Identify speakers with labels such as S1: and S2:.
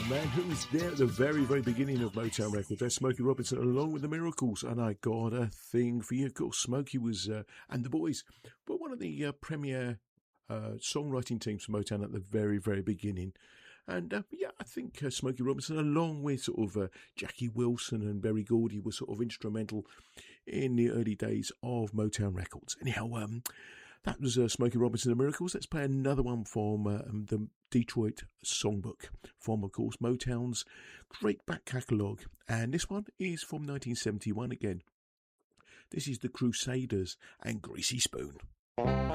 S1: Man who was there at the very, very beginning of Motown Records. That's Smokey Robinson along with the Miracles. And I got a thing for you. Of course, Smokey was, and the boys, were one of the premier songwriting teams for Motown at the very, very beginning. And yeah, I think Smokey Robinson, along with sort of Jackie Wilson and Berry Gordy, was sort of instrumental in the early days of Motown Records. Anyhow, that was Smokey Robinson and Miracles. Let's play another one from the Detroit Songbook, from, of course, Motown's great back catalogue. And this one is from 1971 again. This is the Crusaders and Greasy Spoon.